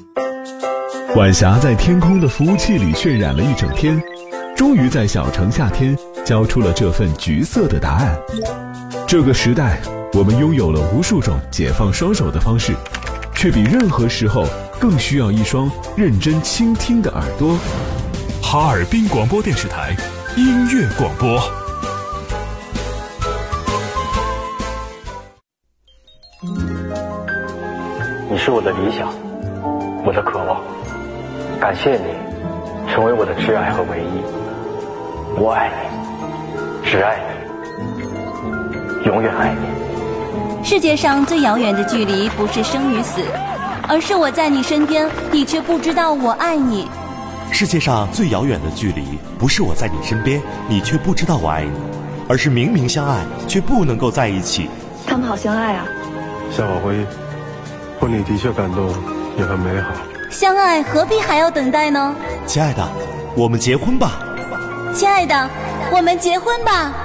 晚霞在天空的服务器里渲染了一整天，终于在小城夏天交出了这份橘色的答案。这个时代，我们拥有了无数种解放双手的方式，却比任何时候更需要一双认真倾听的耳朵。 哈尔滨广播电视台音乐广播。 你是我的理想，我的渴望，感谢你成为我的挚爱和唯一。我爱你，只爱你，永远爱你。 世界上最遥远的距离不是生与死，而是我在你身边，你却不知道我爱你。 世界上最遥远的距离不是我在你身边，你却不知道我爱你，而是明明相爱却不能够在一起。 他们好相爱啊。 夏宝辉，婚礼的确感动，也很美好。 相爱何必还要等待呢？ 亲爱的，我们结婚吧。 亲爱的，我们结婚吧。